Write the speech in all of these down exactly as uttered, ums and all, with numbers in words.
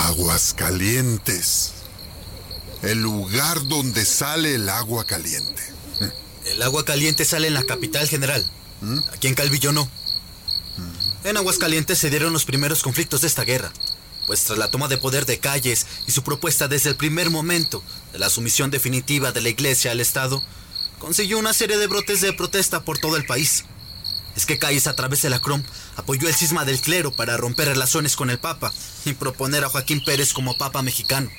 Aguascalientes. El lugar donde sale el agua caliente. El agua caliente sale en la capital, general. ¿Mm? Aquí en Calvillo no. ¿Mm? En Aguascalientes se dieron los primeros conflictos de esta guerra, pues tras la toma de poder de Calles y su propuesta desde el primer momento de la sumisión definitiva de la Iglesia al Estado, consiguió una serie de brotes de protesta por todo el país. Es que Calles, a través de la C R O M, apoyó el cisma del clero para romper relaciones con el Papa y proponer a Joaquín Pérez como Papa mexicano.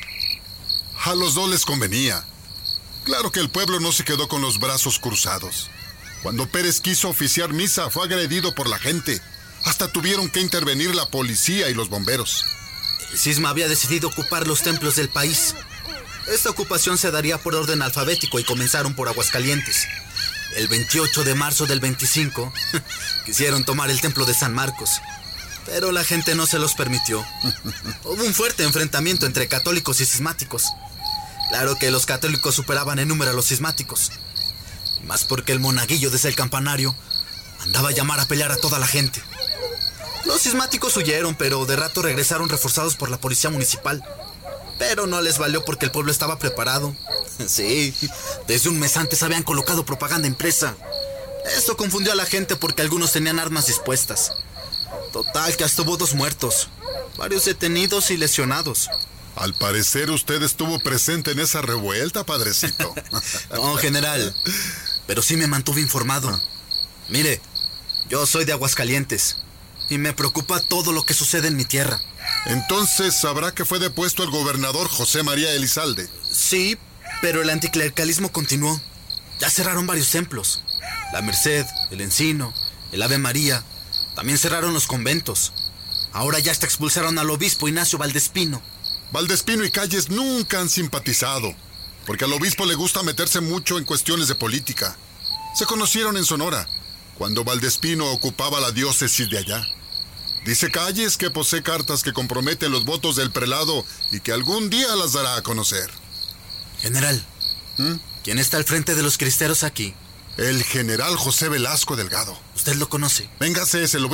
A los dos les convenía. Claro que el pueblo no se quedó con los brazos cruzados. Cuando Pérez quiso oficiar misa, fue agredido por la gente. Hasta tuvieron que intervenir la policía y los bomberos. El cisma había decidido ocupar los templos del país. Esta ocupación se daría por orden alfabético y comenzaron por Aguascalientes. El veintiocho de marzo del veinticinco, quisieron tomar el templo de San Marcos, pero la gente no se los permitió. Hubo un fuerte enfrentamiento entre católicos y cismáticos. Claro que los católicos superaban en número a los cismáticos, más porque el monaguillo desde el campanario mandaba a llamar a pelear a toda la gente. Los cismáticos huyeron, pero de rato regresaron reforzados por la policía municipal. Pero no les valió porque el pueblo estaba preparado. Sí, desde un mes antes habían colocado propaganda impresa. Esto confundió a la gente porque algunos tenían armas dispuestas. Total, que hasta hubo dos muertos, varios detenidos y lesionados. Al parecer usted estuvo presente en esa revuelta, padrecito. No, general, pero sí me mantuve informado. Mire, yo soy de Aguascalientes y me preocupa todo lo que sucede en mi tierra. Entonces sabrá que fue depuesto el gobernador José María Elizalde. Sí, pero el anticlericalismo continuó. Ya cerraron varios templos. La Merced, el Encino, el Ave María. También cerraron los conventos. Ahora ya hasta expulsaron al obispo Ignacio Valdespino. Valdespino y Calles nunca han simpatizado, porque al obispo le gusta meterse mucho en cuestiones de política. Se conocieron en Sonora, cuando Valdespino ocupaba la diócesis de allá. Dice Calles que posee cartas que comprometen los votos del prelado y que algún día las dará a conocer. General, ¿Mm? ¿quién está al frente de los cristeros aquí? El general José Velasco Delgado. ¿Usted lo conoce? Véngase, se lo